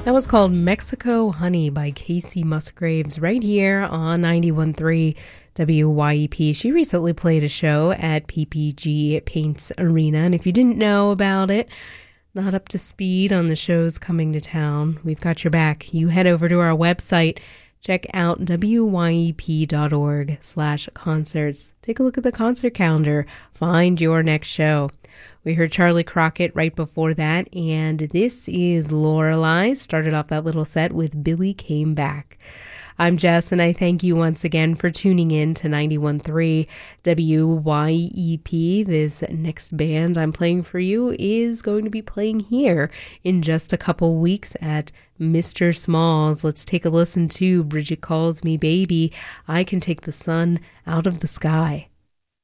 That was called Mexico Honey by Casey Musgraves right here on 91.3 WYEP. She recently played a show at PPG Paints Arena, and if you didn't know about it, not up to speed on the shows coming to town, we've got your back. You head over to our website, check out wyep.org/concerts. Take a look at the concert calendar, find your next show. We heard Charlie Crockett right before that, and this is Lorelei. Started off that little set with Billy Came Back. I'm Jess, and I thank you once again for tuning in to 91.3 WYEP. This next band I'm playing for you is going to be playing here in just a couple weeks at Mr. Smalls. Let's take a listen to Bridget Calls Me Baby. I Can Take the Sun Out of the Sky.